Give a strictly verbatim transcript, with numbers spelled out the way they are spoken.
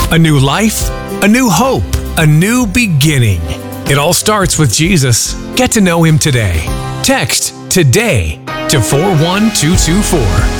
A new life, a new hope, a new beginning. It all starts with Jesus. Get to know Him today. Text TODAY to four one two two four.